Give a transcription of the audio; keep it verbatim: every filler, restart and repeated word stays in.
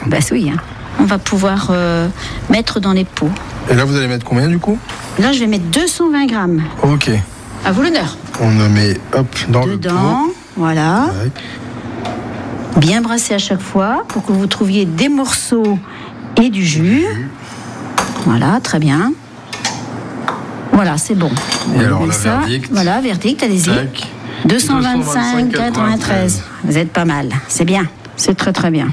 Bah oui, hein. On va pouvoir euh, mettre dans les pots. Et là, vous allez mettre combien du coup? Là, je vais mettre deux cent vingt grammes. Ok. À vous l'honneur. On le met hop dans Dedans, le pot. voilà. Ouais. Bien brasser à chaque fois pour que vous trouviez des morceaux et du jus. Voilà, très bien. Voilà, c'est bon. Et alors, met la ça. verdict. Voilà, verdict, allez-y. Tac. deux cent vingt-cinq, quatre-vingt-treize. Vous êtes pas mal. C'est bien. C'est très très bien.